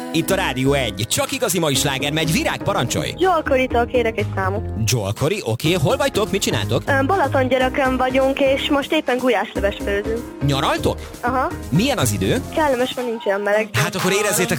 Itt a Rádió 1. Csak igazi mai sláger megy. Virág, parancsolj! Joel Corey-tól kérek egy számot. Joel Corey, oké. Hol vagytok? Mit csináltok? Balatongyörökön vagyunk, és most éppen gulyásleves főzünk. Nyaraltok? Aha. Milyen az idő? Kellemes, mert nincs olyan meleg. Hát akkor érezzétek